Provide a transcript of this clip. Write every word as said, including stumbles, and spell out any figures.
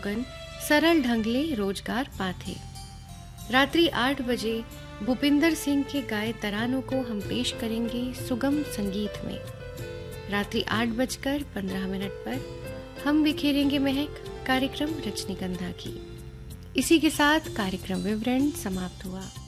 लोगन सरल ढंग ले रोजगार पाथे। रात्रि आठ बजे भूपिंदर सिंह के गाए तरानों को हम पेश करेंगे सुगम संगीत में। रात्रि आठ बजकर पंद्रह मिनट पर हम बिखेरेंगे महक कार्यक्रम रजनीगंधा की। इसी के साथ कार्यक्रम विवरण समाप्त हुआ।